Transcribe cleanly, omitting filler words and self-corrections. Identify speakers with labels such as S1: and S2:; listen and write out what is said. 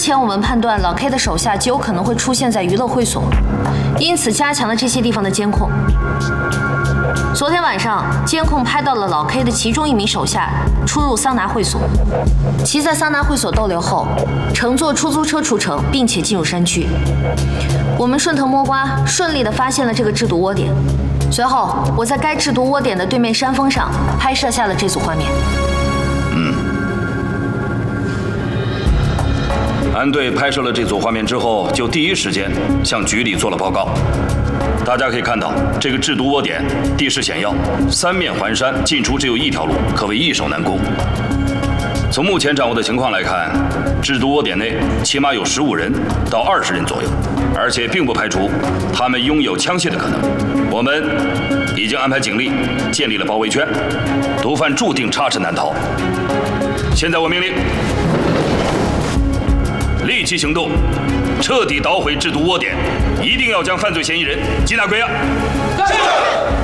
S1: 前我们判断老 K 的手下极有可能会出现在娱乐会所，因此加强了这些地方的监控。昨天晚上，监控拍到了老 K 的其中一名手下出入桑拿会所，其在桑拿会所逗留后，乘坐出租车出城，并且进入山区。我们顺藤摸瓜，顺利地发现了这个制毒窝点。随后，我在该制毒窝点的对面山峰上拍摄下了这组画面。
S2: 安队拍摄了这组画面之后，就第一时间向局里做了报告。大家可以看到，这个制毒窝点地势险要，三面环山，进出只有一条路，可谓易守难攻。从目前掌握的情况来看，制毒窝点内起码有15人到20人左右，而且并不排除他们拥有枪械的可能。我们已经安排警力建立了包围圈，毒贩注定插翅难逃。现在我命令，立即行动，彻底捣毁制毒窝点，一定要将犯罪嫌疑人缉拿归案。是。